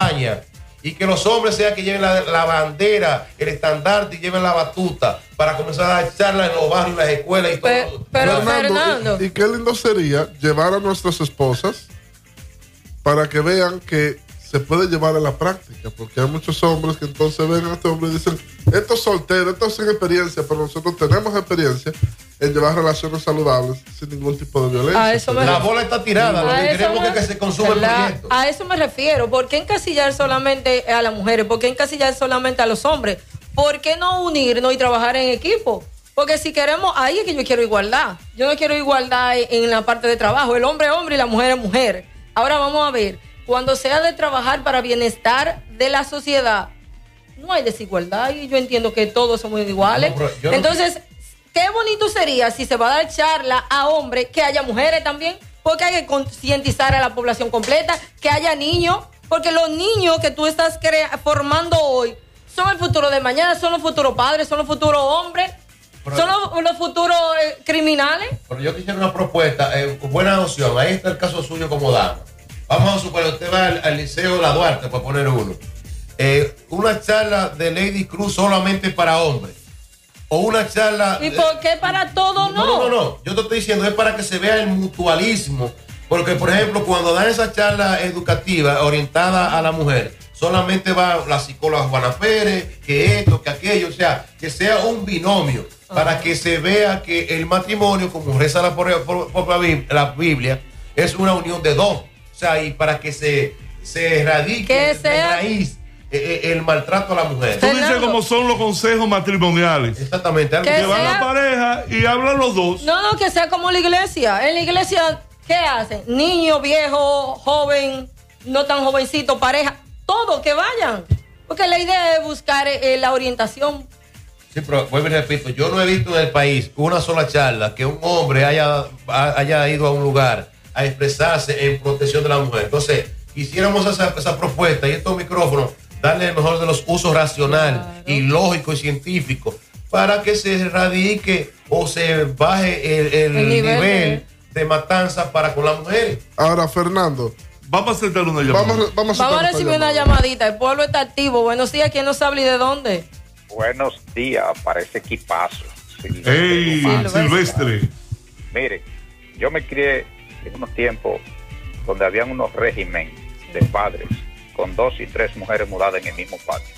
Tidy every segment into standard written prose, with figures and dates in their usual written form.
campaña y que los hombres sean que lleven la bandera, el estandarte y lleven la batuta para comenzar a dar charlas en los barrios, en las escuelas y todo. Pero Fernando. Y qué lindo sería llevar a nuestras esposas para que vean que se puede llevar a la práctica, porque hay muchos hombres que entonces ven a este hombre y dicen, estos solteros, estos sin experiencia, pero nosotros tenemos experiencia en llevar relaciones saludables sin ningún tipo de violencia. La bola está tirada, lo que queremos es que se consuma el proyecto. A eso me refiero. ¿Por qué encasillar solamente a las mujeres? ¿Por qué encasillar solamente a los hombres? ¿Por qué no unirnos y trabajar en equipo? Porque si queremos, ahí es que yo quiero igualdad. Yo no quiero igualdad en la parte de trabajo. El hombre es hombre y la mujer es mujer. Ahora vamos a ver, cuando sea de trabajar para bienestar de la sociedad, no hay desigualdad y yo entiendo que todos somos iguales. No, entonces, qué bonito sería si se va a dar charla a hombres, que haya mujeres también, porque hay que concientizar a la población completa, que haya niños, porque los niños que tú estás formando hoy son el futuro de mañana, son los futuros padres, son los futuros hombres, son los futuros criminales. Pero yo quisiera una propuesta, buena opción, ahí está el caso suyo como dama. Vamos a suponer, usted va al Liceo La Duarte, para poner uno. Una charla de Lady Cruz solamente para hombres. O una charla... ¿Y por qué para todo no? No. Yo te estoy diciendo, es para que se vea el mutualismo. Porque, por ejemplo, cuando dan esa charla educativa orientada a la mujer, solamente va la psicóloga Juana Pérez, que esto, que aquello, o sea, que sea un binomio, para que se vea que el matrimonio, como reza la Biblia, es una unión de dos. O sea, y para que se erradique de raíz el maltrato a la mujer. Tú dices cómo son los consejos matrimoniales. Exactamente. Que van a pareja y hablan los dos. No, que sea como la iglesia. En la iglesia, ¿qué hacen? Niño, viejo, joven, no tan jovencito, pareja, todos que vayan. Porque la idea es buscar la orientación. Sí, pero vuelvo y repito, yo no he visto en el país una sola charla que un hombre haya ido a un lugar a expresarse en protección de la mujer. Entonces, quisiéramos esa propuesta y estos micrófonos, darle el mejor de los usos racional y lógico y científico para que se erradique o se baje el nivel de matanza para con las mujeres. Ahora, Fernando, vamos a aceptar una llamada. Vamos a recibir una llamadita. El pueblo está activo. Buenos días. ¿Quién nos habla y de dónde? Buenos días. Parece equipazo. Hey, Silvestre. Mire, yo me crié en unos tiempos donde habían unos regímenes de padres con 2 y 3 mujeres mudadas en el mismo patio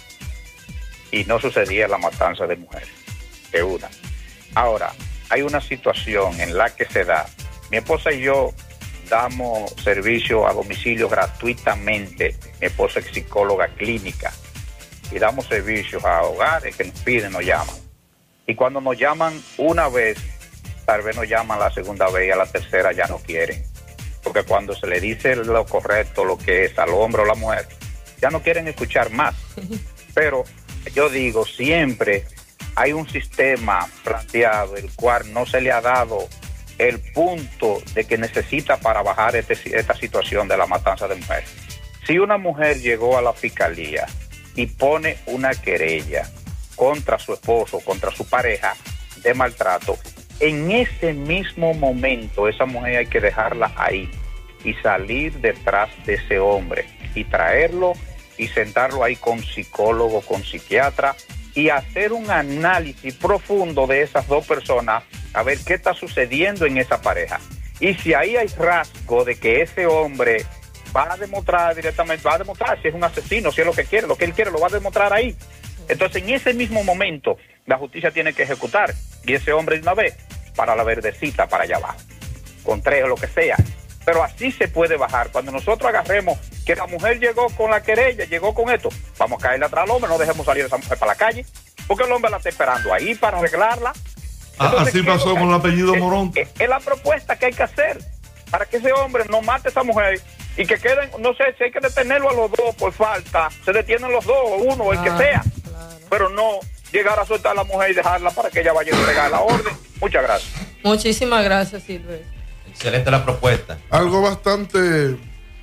y no sucedía la matanza de mujeres de una. Ahora, hay una situación en la que se da, mi esposa y yo damos servicio a domicilio gratuitamente, mi esposa es psicóloga clínica y damos servicios a hogares que nos piden, nos llaman, y cuando nos llaman una vez, tal vez nos llaman la segunda vez y a la tercera ya no quieren, porque cuando se le dice lo correcto, lo que es al hombre o la mujer, ya no quieren escuchar más. Pero yo digo, siempre hay un sistema planteado el cual no se le ha dado el punto de que necesita para bajar esta situación de la matanza de mujeres. Si una mujer llegó a la fiscalía y pone una querella contra su esposo, contra su pareja de maltrato, en ese mismo momento esa mujer hay que dejarla ahí y salir detrás de ese hombre y traerlo y sentarlo ahí con psicólogo, con psiquiatra y hacer un análisis profundo de esas dos personas a ver qué está sucediendo en esa pareja. Y si ahí hay rasgo de que ese hombre va a demostrar directamente, va a demostrar si es un asesino, si es lo que él quiere, lo va a demostrar ahí. Entonces en ese mismo momento la justicia tiene que ejecutar y ese hombre de una vez para la verdecita para allá abajo, con 3 o lo que sea. Pero así se puede bajar. Cuando nosotros agarremos que la mujer llegó con la querella, llegó con esto, vamos a caerle atrás al hombre, no dejemos salir a esa mujer para la calle, porque el hombre la está esperando ahí para arreglarla. Entonces, así pasó con el apellido Morón. Es la propuesta que hay que hacer para que ese hombre no mate a esa mujer y que queden, no sé, si hay que detenerlo a los dos por falta, se detienen los dos, uno o el que sea, pero no llegar a soltar a la mujer y dejarla para que ella vaya a entregar la orden. Muchas gracias. Muchísimas gracias, Silvestre. Excelente la propuesta. Algo bastante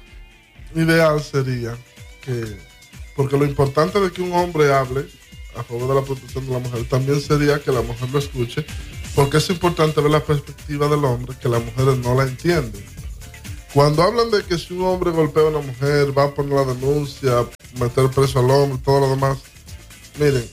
ideal sería que, porque lo importante de que un hombre hable a favor de la protección de la mujer, también sería que la mujer lo escuche, porque es importante ver la perspectiva del hombre, que las mujeres no la entienden. Cuando hablan de que si un hombre golpea a una mujer, va a poner la denuncia, meter preso al hombre, todo lo demás, miren,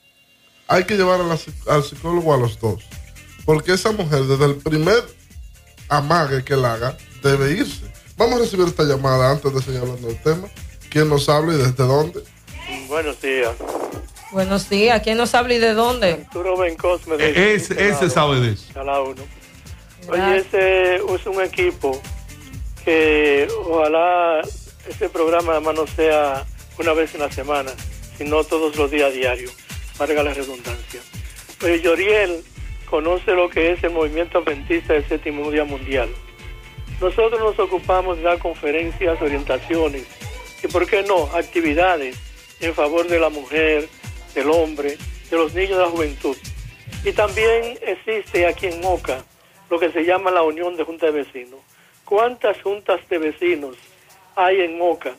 hay que llevar al psicólogo a los dos. Porque esa mujer, desde el primer amague que la haga, debe irse. Vamos a recibir esta llamada antes de seguir hablando del tema. ¿Quién nos habla y desde dónde? Buenos días. Buenos días. ¿Quién nos habla y de dónde? Arturo Bencos me Ese sabe de eso. A la 1. Oye, ese es un equipo que ojalá ese programa además no sea una vez en la semana, sino todos los días diarios, valga la redundancia. Pues Yoriel conoce lo que es el movimiento adventista del Séptimo Día Mundial. Nosotros nos ocupamos de dar conferencias, orientaciones y, ¿por qué no?, actividades en favor de la mujer, del hombre, de los niños, de la juventud. Y también existe aquí en Moca lo que se llama la Unión de Juntas de Vecinos. ¿Cuántas juntas de vecinos hay en Moca?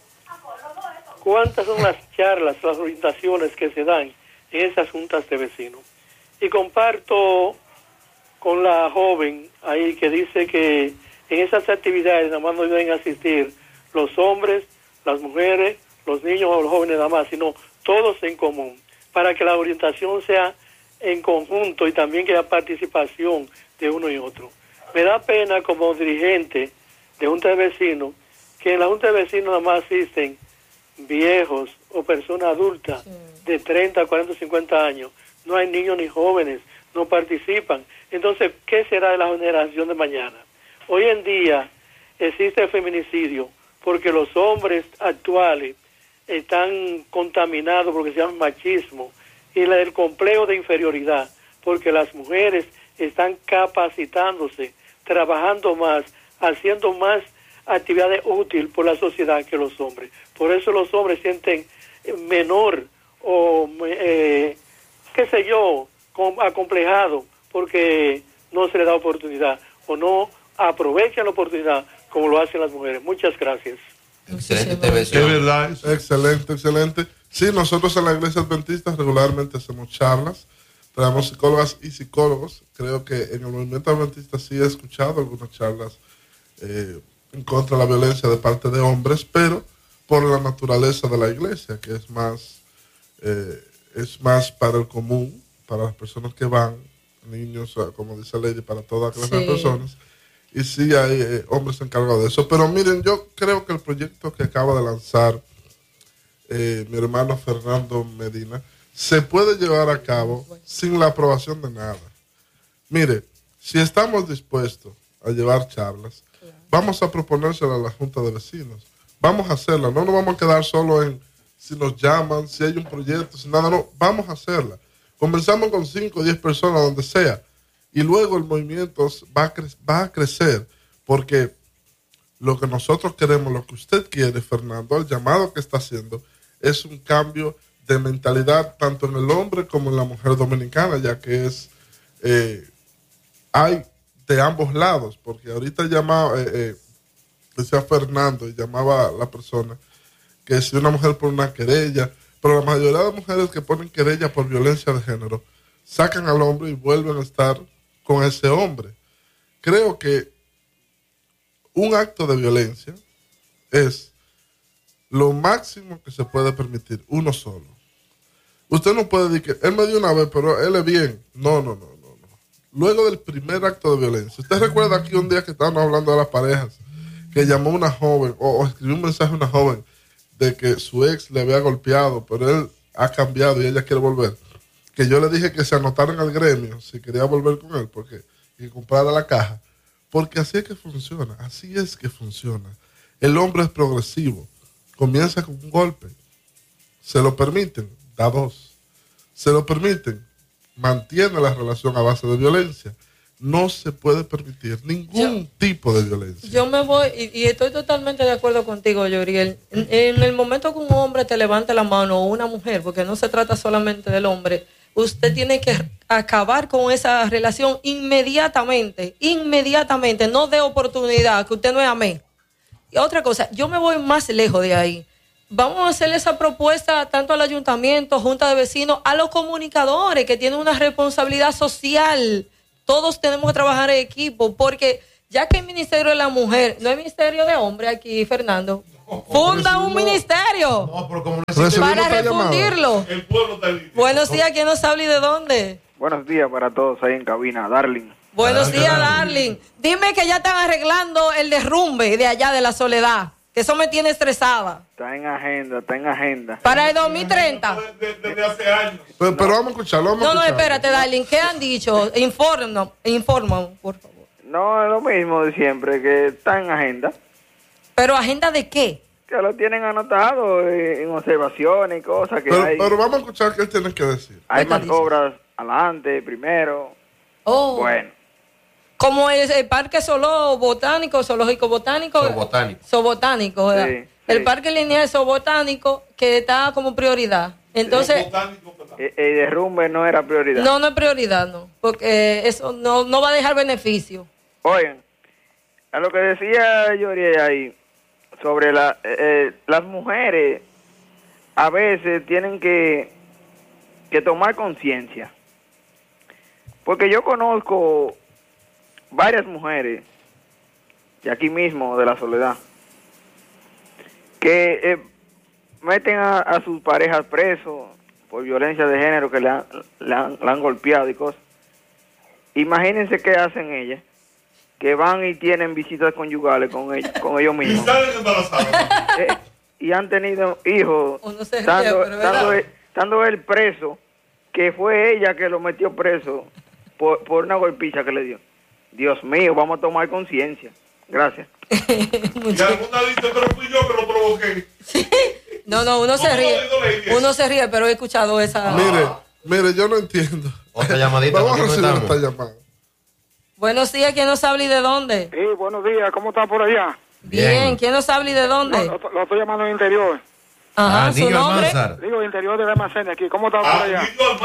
¿Cuántas son las charlas, las orientaciones que se dan en esas juntas de vecinos? Y comparto con la joven ahí que dice que en esas actividades nada más no deben asistir los hombres, las mujeres, los niños o los jóvenes nada más, sino todos en común, para que la orientación sea en conjunto y también que haya participación de uno y otro. Me da pena como dirigente de Junta de Vecinos que en la Junta de Vecinos nada más asisten viejos o personas adultas de 30, 40, 50 años. No hay niños ni jóvenes, no participan. Entonces, ¿qué será de la generación de mañana? Hoy en día existe el feminicidio porque los hombres actuales están contaminados porque se llama machismo y el complejo de inferioridad porque las mujeres están capacitándose, trabajando más, haciendo más actividades útiles por la sociedad que los hombres. Por eso los hombres sienten menor o, qué sé yo, acomplejado porque no se les da oportunidad o no aprovechan la oportunidad como lo hacen las mujeres. Muchas gracias. Excelente intervención. Es verdad eso. Excelente, excelente. Sí, nosotros en la Iglesia Adventista regularmente hacemos charlas, traemos psicólogas y psicólogos. Creo que en el movimiento adventista sí he escuchado algunas charlas en contra de la violencia de parte de hombres, pero por la naturaleza de la iglesia, que es más para el común, para las personas que van, niños, como dice Lady, para todas las personas. Y sí hay hombres encargados de eso. Pero miren, yo creo que el proyecto que acaba de lanzar mi hermano Fernando Medina se puede llevar a cabo sin la aprobación de nada. Mire, si estamos dispuestos a llevar charlas, vamos a proponérsela a la Junta de Vecinos. Vamos a hacerla. No nos vamos a quedar solo en si nos llaman, si hay un proyecto, si nada, no. Vamos a hacerla. Comenzamos con 5 o 10 personas, donde sea. Y luego el movimiento va a crecer, porque lo que nosotros queremos, lo que usted quiere, Fernando, el llamado que está haciendo, es un cambio de mentalidad tanto en el hombre como en la mujer dominicana, ya que hay de ambos lados, porque ahorita decía Fernando y llamaba a la persona que si una mujer pone una querella, pero la mayoría de mujeres que ponen querella por violencia de género sacan al hombre y vuelven a estar con ese hombre. Creo que un acto de violencia es lo máximo que se puede permitir, uno solo. Usted no puede decir que él me dio una vez, pero él es bien. No. Luego del primer acto de violencia. Usted recuerda aquí un día que estábamos hablando de las parejas, que llamó una joven o escribió un mensaje a una joven de que su ex le había golpeado, pero él ha cambiado y ella quiere volver. Que yo le dije que se anotaran al gremio si quería volver con él, porque y comprara la caja. Porque así es que funciona, El hombre es progresivo. Comienza con un golpe. Se lo permiten, da 2. Se lo permiten, mantiene la relación a base de violencia. No se puede permitir ningún tipo de violencia. Yo me voy, y estoy totalmente de acuerdo contigo, Yoriel. En el momento que un hombre te levante la mano o una mujer, porque no se trata solamente del hombre, usted tiene que acabar con esa relación inmediatamente, no dé oportunidad, que usted no es amén. Y otra cosa, yo me voy más lejos de ahí. Vamos a hacerle esa propuesta tanto al ayuntamiento, junta de vecinos, a los comunicadores que tienen una responsabilidad social. Todos tenemos que trabajar en equipo, porque ya que el Ministerio de la Mujer, no es Ministerio de Hombre aquí, Fernando, funda un ministerio para refundirlo. El pueblo está libre. Buenos días, ¿quién nos habla y de dónde? Buenos días para todos ahí en cabina, Darling. Buenos días, Darling. Dime que ya están arreglando el derrumbe de allá de la Soledad, que eso me tiene estresada. Está en agenda. Para el 2030. Desde hace años. Pero vamos a escucharlo. No, espérate, Darling, ¿qué han dicho? Informan, por favor. No, es lo mismo de siempre, que está en agenda. ¿Pero agenda de qué? Que lo tienen anotado en observaciones y cosas que hay. Pero vamos a escuchar qué él tiene que decir. Hay más obras adelante, primero. Oh. Bueno. Como el parque zoológico botánico. Zoobotánico, ¿verdad? Sí. El parque lineal zoobotánico que está como prioridad. Entonces, El derrumbe no era prioridad. no es prioridad, no. Porque eso no va a dejar beneficio. Oigan, a lo que decía Yori ahí, sobre las mujeres, a veces tienen que tomar conciencia. Porque yo conozco varias mujeres, de aquí mismo, de la Soledad, que meten a sus parejas presos por violencia de género, que la han golpeado y cosas. Imagínense qué hacen ellas, que van y tienen visitas conyugales con ellos mismos. Y salen embarazados. Y han tenido hijos, Uno se ríe, pero estando él preso, que fue ella que lo metió preso por una golpiza que le dio. Dios mío, vamos a tomar conciencia. Gracias. Y alguna dice, pero fui yo que lo provoqué. No, uno se ríe. Uno se ríe, pero he escuchado esa. Mire, yo no entiendo. Otra llamadita. Vamos a recibir esta llamada. Buenos días, ¿quién nos habla y de dónde? Sí, buenos días, ¿cómo está por allá? Bien, ¿quién nos habla y de dónde? Lo estoy llamando en interior. Ajá, su nombre. Digo, interior de almacén aquí, ¿cómo está por allá?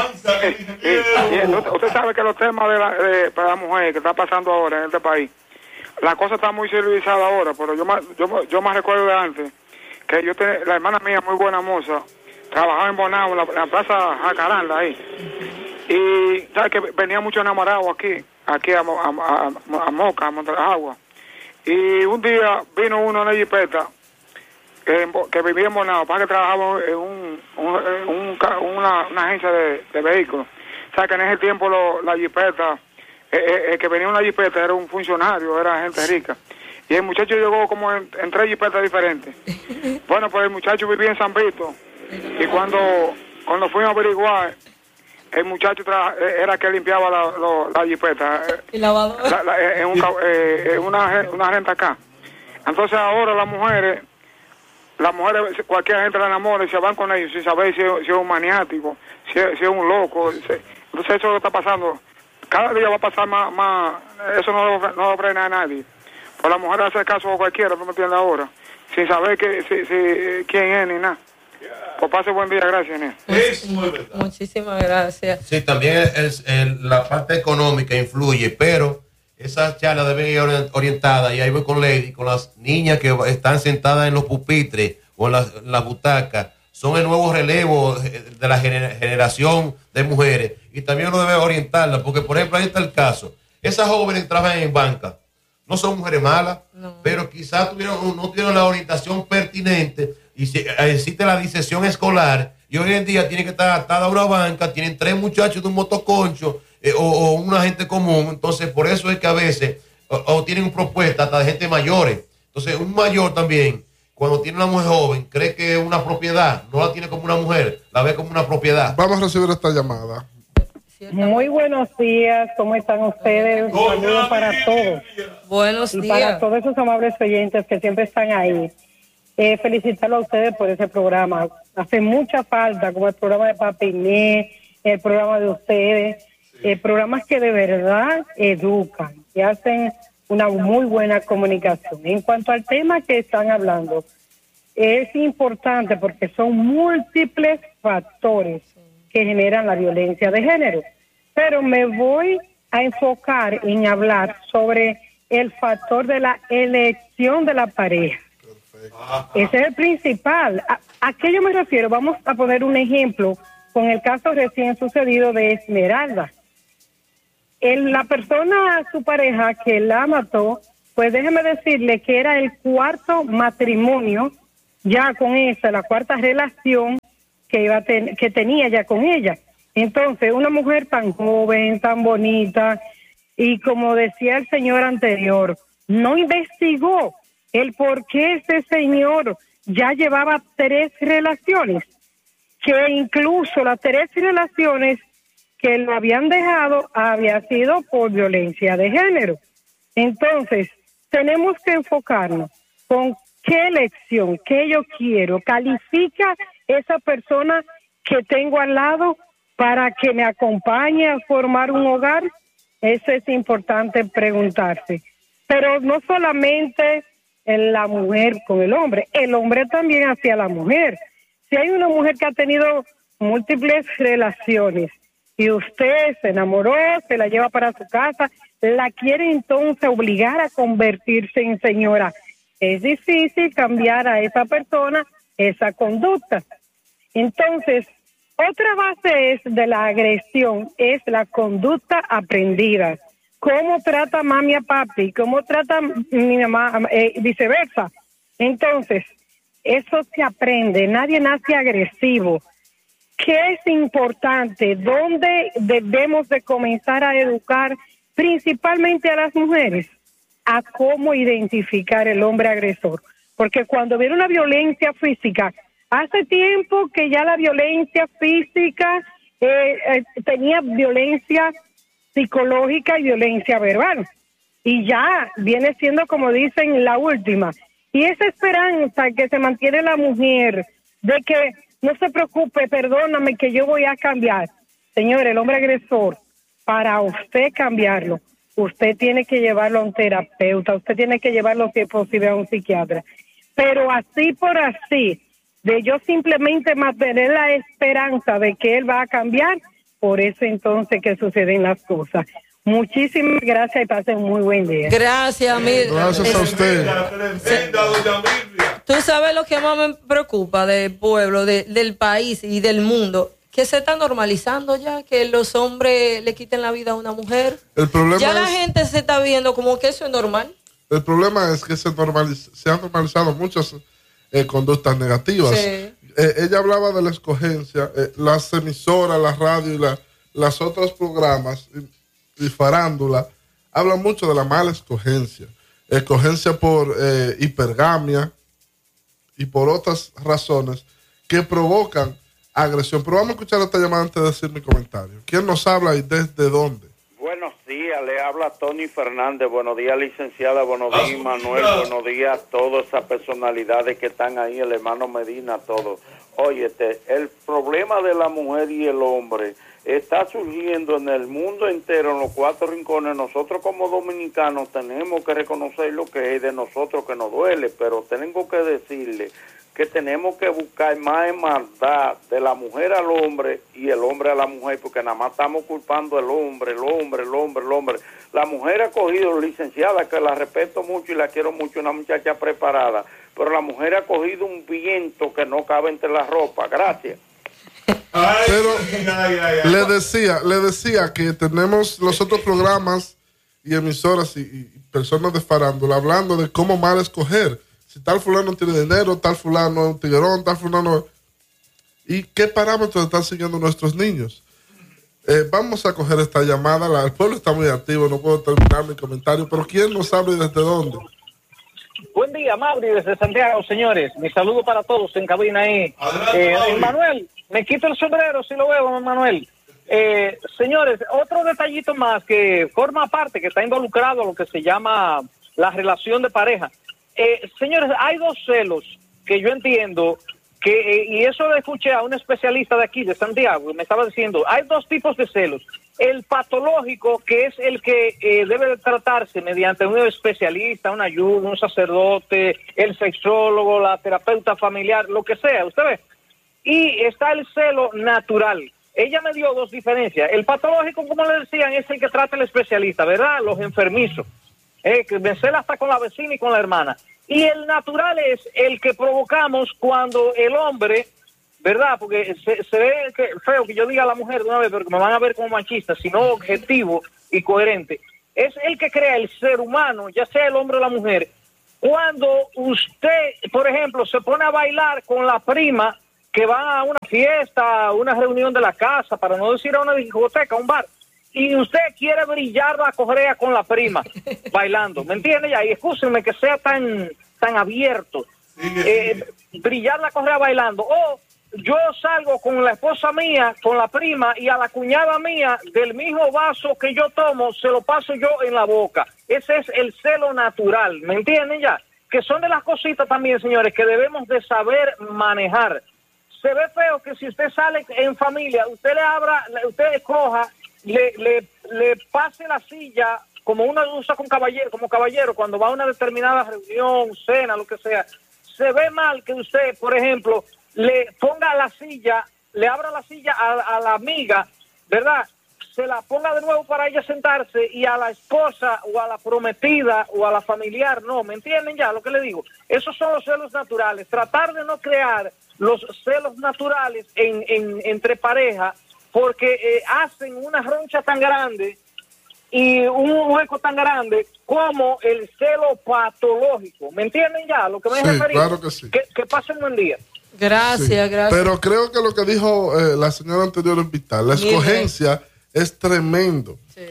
Usted sabe que los temas para la mujer que está pasando ahora en este país, la cosa está muy civilizada ahora, pero yo más recuerdo de antes, que la hermana mía, muy buena moza, trabajaba en Bonao, en la plaza Jacaranda ahí, y sabe que venía mucho enamorado aquí a Moca, a Monteagua, y un día vino uno en la jipeta, que vivía en Bonao, para que trabajaba en una agencia de vehículos. O sea, que en ese tiempo la jipeta, el que venía en una jipeta era un funcionario, era gente rica. Y el muchacho llegó como en 3 jipetas diferentes. Bueno, pues el muchacho vivía en San Vito. Y cuando fuimos a averiguar, el muchacho era que limpiaba la jipeta. ¿Y lavadora? Una renta acá. Entonces ahora las mujeres, cualquier gente la enamora y se van con ellos sin saber si es un maniático, si es un loco. Entonces eso es lo que está pasando. Cada día va a pasar más, eso no lo frena a nadie. Pues la mujer hace caso a cualquiera, ¿tú me entiendes ahora? Sin saber quién es ni nada. Pues pase buen día, gracias, Inés. Muchísimas gracias. Sí, también la parte económica influye, pero esas charlas deben ir orientadas, y ahí voy con Lady, con las niñas que están sentadas en los pupitres o en las butacas. Son el nuevo relevo de la generación de mujeres, y también uno debe orientarlas, porque por ejemplo ahí está el caso, esas jóvenes que trabajan en banca no son mujeres malas, pero quizás no tuvieron la orientación pertinente, y existe la disección escolar, y hoy en día tiene que estar atada a una banca, tienen 3 muchachos de un motoconcho o una gente común. Entonces por eso es que a veces o tienen propuestas hasta de gente mayores. Entonces un mayor también, cuando tiene una mujer joven, cree que es una propiedad, no la tiene como una mujer, la ve como una propiedad. Vamos a recibir esta llamada. Muy buenos días, ¿cómo están ustedes? Un saludo para todos. Buenos y días. para todos esos amables oyentes que siempre están ahí. Felicitarlo a ustedes por ese programa. Hace mucha falta, como el programa de Papiné, el programa de ustedes, programas que de verdad educan, que hacen una muy buena comunicación. En cuanto al tema que están hablando, es importante porque son múltiples factores que generan la violencia de género. Pero me voy a enfocar en hablar sobre el factor de la elección de la pareja. Ese es el principal. ¿A qué yo me refiero? Vamos a poner un ejemplo con el caso recién sucedido de Esmeralda. La persona, su pareja que la mató, pues déjeme decirle que era el cuarto matrimonio, ya con esa, la cuarta relación que tenía ya con ella. Entonces, una mujer tan joven, tan bonita, y como decía el señor anterior, no investigó el por qué ese señor ya llevaba 3 relaciones, que incluso las 3 relaciones que lo habían dejado había sido por violencia de género. Entonces, tenemos que enfocarnos con qué elección, qué yo quiero, califica esa persona que tengo al lado para que me acompañe a formar un hogar. Eso es importante preguntarse. Pero no solamente la mujer con el hombre también hacia la mujer. Si hay una mujer que ha tenido múltiples relaciones y usted se enamoró, se la lleva para su casa, la quiere entonces obligar a convertirse en señora, es difícil cambiar a esa persona esa conducta. Entonces, otra base de la agresión es la conducta aprendida. ¿Cómo trata mami a papi? ¿Cómo trata mi mamá? Viceversa. Entonces, eso se aprende. Nadie nace agresivo. ¿Qué es importante? ¿Dónde debemos de comenzar a educar principalmente a las mujeres? A cómo identificar el hombre agresor. Porque cuando viene una violencia física, hace tiempo que ya la violencia física tenía violencia psicológica y violencia verbal. Y ya viene siendo, como dicen, la última. Y esa esperanza que se mantiene la mujer de que no se preocupe, perdóname que yo voy a cambiar. Señor, el hombre agresor, para usted cambiarlo, usted tiene que llevarlo a un terapeuta, usted tiene que llevarlo, si es posible, a un psiquiatra. Pero así por así, de yo simplemente mantener la esperanza de que él va a cambiar, por eso entonces que suceden las cosas. Muchísimas gracias y pasen un muy buen día. Gracias, Gracias a usted. Tú sabes lo que más me preocupa del pueblo, del país y del mundo, que se está normalizando ya que los hombres le quiten la vida a una mujer. El problema ya la gente se está viendo como que eso es normal. El problema es que se han normalizado muchas conductas negativas. Sí. Ella hablaba de la escogencia, las emisoras, la radio y las otros programas y farándula hablan mucho de la mala escogencia por hipergamia y por otras razones que provocan agresión. Pero vamos a escuchar esta llamada antes de decir mi comentario. ¿Quién nos habla y desde dónde? Buenos días, le habla Tony Fernández. Buenos días, licenciada. Buenos días, Manuel. Buenos días a todas esas personalidades que están ahí, el hermano Medina, todos. Óyete, el problema de la mujer y el hombre está surgiendo en el mundo entero, en los 4 rincones. Nosotros como dominicanos tenemos que reconocer lo que es de nosotros, que nos duele, pero tengo que decirle que tenemos que buscar más hermandad de la mujer al hombre y el hombre a la mujer, porque nada más estamos culpando al hombre. La mujer ha cogido, licenciada, que la respeto mucho y la quiero mucho, una muchacha preparada, pero la mujer ha cogido un viento que no cabe entre la ropa. Gracias. Pero le decía que tenemos los otros programas y emisoras y personas de farándula hablando de cómo mal escoger. Si tal fulano tiene dinero, tal fulano es un tiguerón, tal fulano... ¿Y qué parámetros están siguiendo nuestros niños? Vamos a coger esta llamada. El pueblo está muy activo, no puedo terminar mi comentario, pero ¿quién nos habla y desde dónde? Buen día, Mauri, desde Santiago, señores. Mi saludo para todos en cabina ahí. Manuel, me quito el sombrero si lo veo, Manuel. Señores, otro detallito más que forma parte, que está involucrado a lo que se llama la relación de pareja. Señores, hay 2 celos que yo entiendo que, y eso lo escuché a un especialista de aquí, de Santiago, me estaba diciendo, hay 2 tipos de celos. El patológico, que es el que debe de tratarse mediante un especialista, un ayuno, un sacerdote, el sexólogo, la terapeuta familiar, lo que sea, usted ve. Y está el celo natural. Ella me dio 2 diferencias. El patológico, como le decían, es el que trata el especialista, ¿verdad? Los enfermizos. Que me cela hasta con la vecina y con la hermana. Y el natural es el que provocamos cuando el hombre, ¿verdad? Porque se ve feo que yo diga a la mujer de una vez, pero que me van a ver como machista, sino objetivo y coherente. es el que crea el ser humano, ya sea el hombre o la mujer. Cuando usted, por ejemplo, se pone a bailar con la prima que va a una fiesta, a una reunión de la casa, para no decir a una discoteca, a un bar, y usted quiere brillar la correa con la prima, bailando, ¿me entiende? Ya, y excúsenme que sea tan abierto, brillar la correa bailando, o yo salgo con la esposa mía, con la prima, y a la cuñada mía, del mismo vaso que yo tomo, se lo paso yo en la boca. Ese es el celo natural, ¿me entienden ya? Que son de las cositas también, señores, que debemos de saber manejar. Se ve feo que si usted sale en familia, usted le abra, usted escoja, le pase la silla, como uno usa como caballero, cuando va a una determinada reunión, cena, lo que sea. Se ve mal que usted, por ejemplo, le ponga la silla, le abra la silla a la amiga, ¿verdad? Se la ponga de nuevo para ella sentarse, y a la esposa o a la prometida o a la familiar no, ¿me entienden ya lo que le digo? Esos son los celos naturales. Tratar de no crear los celos naturales entre pareja, porque hacen una roncha tan grande y un hueco tan grande como el celo patológico. ¿Me entienden ya lo que me he referido? Claro que sí. Que pasen un buen día. Gracias, sí. Gracias. Pero creo que lo que dijo la señora anterior es vital. La escogencia es tremendo. Sí.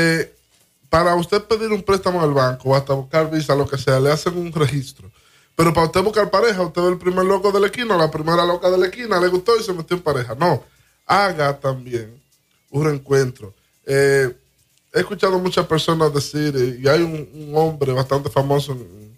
Para usted pedir un préstamo al banco o hasta buscar visa, lo que sea, le hacen un registro. Pero para usted buscar pareja, usted ve el primer loco de la esquina, la primera loca de la esquina, le gustó y se metió en pareja. No, haga también un reencuentro. He escuchado muchas personas decir, y hay un hombre bastante famoso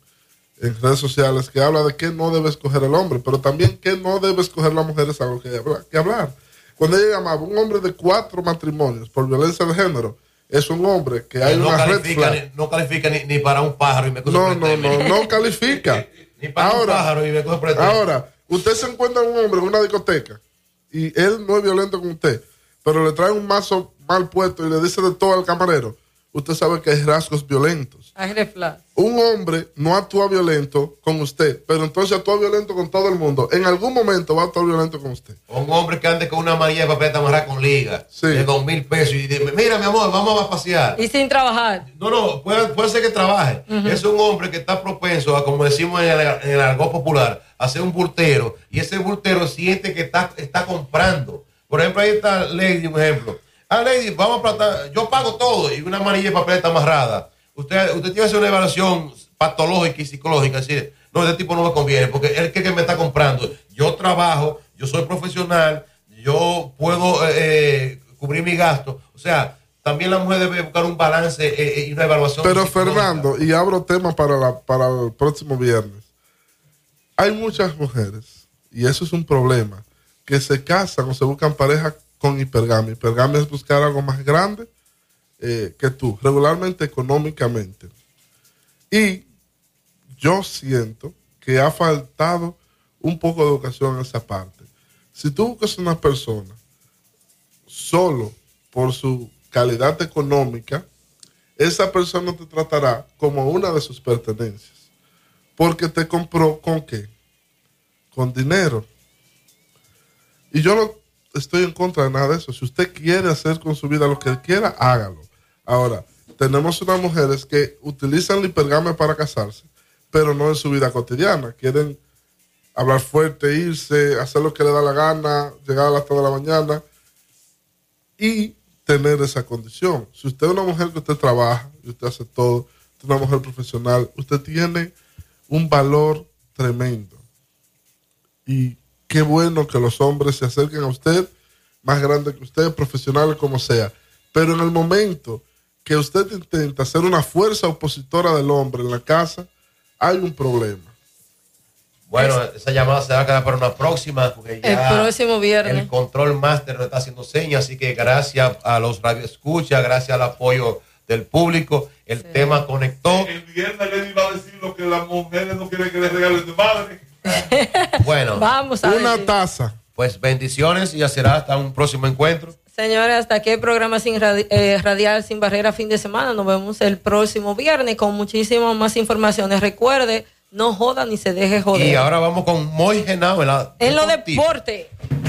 en redes sociales que habla de que no debe escoger el hombre, pero también que no debe escoger la mujer es algo que hablar. Cuando ella llamaba un hombre de 4 matrimonios por violencia de género, es un hombre que hay una red flag. No califica ni para un pájaro y me coge no califica. Ni para un pájaro y me coge pretexto. Ahora, usted se encuentra un hombre en una discoteca y él no es violento con usted, pero le trae un mazo mal puesto y le dice de todo al camarero. Usted sabe que hay rasgos violentos. Hay red flag. Un hombre no actúa violento con usted, pero entonces actúa violento con todo el mundo. En algún momento va a actuar violento con usted. Un hombre que ande con una manilla de papel amarrada con liga de 2,000 pesos y dice, mira mi amor, vamos a pasear. Y sin trabajar. No, puede ser que trabaje. Es un hombre que está propenso a, como decimos en el argot popular, a ser un bultero. Y ese bultero siente que está comprando. Por ejemplo, ahí está Lady, un ejemplo. Lady, vamos a plantar, yo pago todo y una manilla de papel está amarrada. Usted tiene que hacer una evaluación patológica y psicológica, es decir, no, este tipo no me conviene, porque él que me está comprando. Yo trabajo, yo soy profesional, yo puedo cubrir mi gasto. O sea, también la mujer debe buscar un balance y una evaluación. Pero Fernando, y abro tema para el próximo viernes. Hay muchas mujeres, y eso es un problema, que se casan o se buscan pareja con hipergamia. Hipergamia es buscar algo más grande que tú, regularmente económicamente. Y yo siento que ha faltado un poco de educación en esa parte. Si tú buscas una persona solo por su calidad económica, esa persona te tratará como una de sus pertenencias. Porque te compró ¿con qué? Con dinero. Y yo no estoy en contra de nada de eso. Si usted quiere hacer con su vida lo que quiera, hágalo. Ahora, tenemos unas mujeres que utilizan la hipergamia para casarse, pero no en su vida cotidiana. Quieren hablar fuerte, irse, hacer lo que le da la gana, llegar a las 3 de la mañana y tener esa condición. Si usted es una mujer que usted trabaja y usted hace todo, usted es una mujer profesional, usted tiene un valor tremendo. Y qué bueno que los hombres se acerquen a usted, más grande que usted, profesional como sea. Pero en el momento que usted intenta ser una fuerza opositora del hombre en la casa, hay un problema. Bueno, esa llamada se va a quedar para una próxima, porque ya el próximo viernes el Control Master nos está haciendo señas, así que gracias a los radioescuchas, gracias al apoyo del público, el tema conectó. El viernes le iba a decir lo que las mujeres no quieren que les regalen de madre. Bueno, vamos a una ver. taza. Pues bendiciones y ya será hasta un próximo encuentro. Señores, hasta aquí el programa Radial Sin Barrera fin de semana. Nos vemos el próximo viernes con muchísimas más informaciones. Recuerde, no joda ni se deje joder. Y ahora vamos con Moy Genao en lo deporte.